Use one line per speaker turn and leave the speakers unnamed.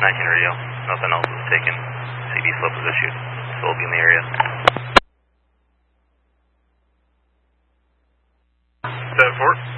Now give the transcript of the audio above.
radio. Nothing else was taken. CD slip was issued. So we'll be in the area.
7-4.